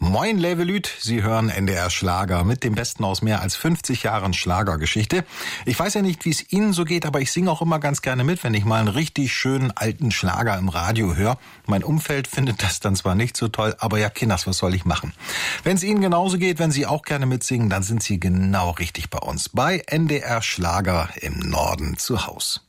Moin, Levelüt, Sie hören NDR Schlager mit dem Besten aus mehr als 50 Jahren Schlagergeschichte. Ich weiß ja nicht, wie es Ihnen so geht, aber ich singe auch immer ganz gerne mit, wenn ich mal einen richtig schönen alten Schlager im Radio höre. Mein Umfeld findet das dann zwar nicht so toll, aber ja, Kinders, was soll ich machen? Wenn es Ihnen genauso geht, wenn Sie auch gerne mitsingen, dann sind Sie genau richtig bei uns. Bei NDR Schlager im Norden zu Haus.